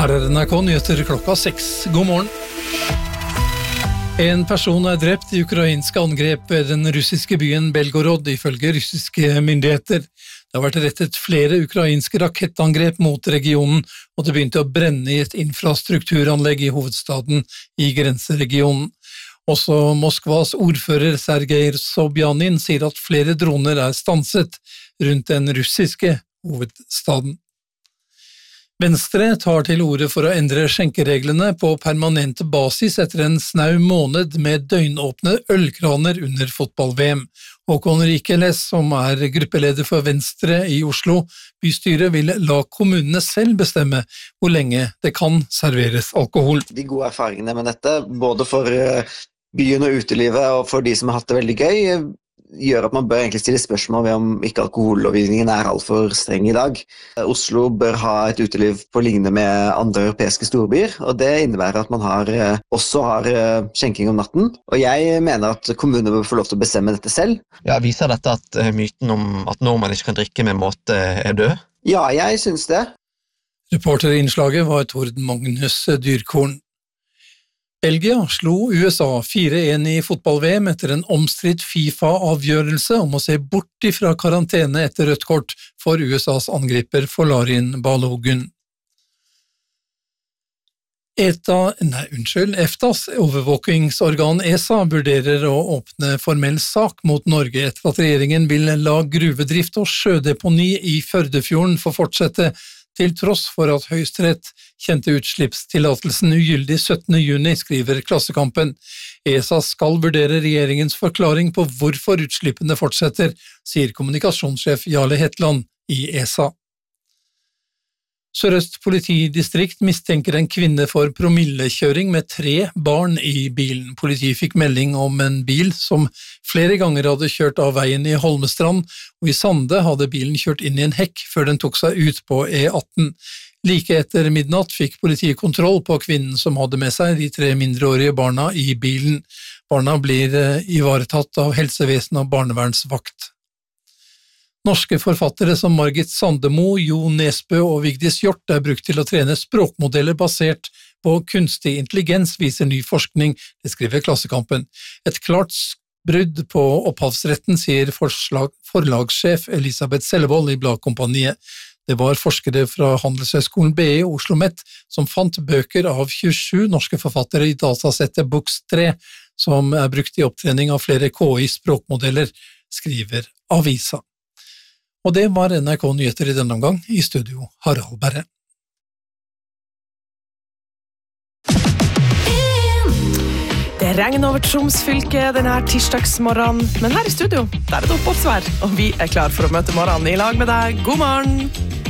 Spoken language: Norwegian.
Her NRK Nyheter klokka 6. God morgen. En person drept i ukrainske angrep ved den russiske byen Belgorod, ifølge russiske myndigheter. Det har vært rettet flere ukrainske rakettangrep mot regionen, og det begynte å brenne i et infrastrukturanlegg i hovedstaden i grenseregionen. Også Moskvas ordfører Sergej Sobjanin sier at flere droner stanset rundt den russiske hovedstaden. Venstre tar til orde for å endre skjenkereglene på permanent basis etter en snau måned med døgnåpne ølkraner under fotball-VM. Håkon Rikeles, som gruppeleder for Venstre i Oslo bystyre, vil la kommunene selv bestemme hvor lenge det kan serveres alkohol. De gode erfaringene med dette, både for byen og utelivet og for de som har hatt det veldig gøy, gjør at man bør egentlig stille spørsmål ved om ikke alkohollovgivningen alt for streng i dag. Oslo bør ha et uteliv på lignende med andre europeiske storbyer, og det innebærer at man også har skjenking om natten. Og jeg mener at kommunene bør få lov til å bestemme dette selv. Ja, viser dette at myten om at nordmenn ikke kan drikke med måte død? Ja, jeg synes det. Reporter i innslaget var Tord Magnus Dyrkorn. Belgia slo USA 4-1 i fotball-VM etter en omstridt FIFA-avgjørelse om å se bort ifra karantene etter rødt kort for USAs angriper Folarin Balogun. EFTAs overvåkingsorgan ESA vurderer å åpne formell sak mot Norge etter at regjeringen vil la gruvedrift og sjødeponi i Førdefjorden få fortsette, til tross for at Høyesterett kjente utslippstillatelsen ugyldig 17. juni, skriver Klassekampen. ESA skal vurdere regjeringens forklaring på hvorfor utslippene fortsetter, sier kommunikasjonssjef Jarle Hetland i ESA. Sør-Øst politidistrikt mistenker en kvinne for promillekjøring med 3 barn i bilen. Politiet fikk melding om en bil som flere ganger hadde kjørt av veien i Holmestrand, og i Sande hadde bilen kjørt inn i en hekk før den tok seg ut på E18. Like etter midnatt fikk politiet kontroll på kvinnen som hadde med seg de 3 mindreårige barna i bilen. Barna blir ivaretatt av helsevesen og barnevernsvakt. Norske forfattere som Margit Sandemo, Jo Nesbø og Vigdis Hjort brukt til å trene språkmodeller basert på kunstig intelligens, viser ny forskning, det skriver Klassekampen. Et klart brudd på opphavsretten, sier forlagssjef Elisabeth Sellevold i Bladkompaniet. Det var forskere fra Handelshøyskolen BI og Oslo Met som fant bøker av 27 norske forfattere i datasettet Books 3, som brukt i opptrening av flere KI-språkmodeller, skriver avisa. Og det var NRK Nyheter i denne omgang, i studio Harald Berre. Det regner over Troms fylke denne tirsdagsmorgen, men her i studio, der det oppholdsvær, og vi klar for å møte morgenen i lag med deg. God morgen!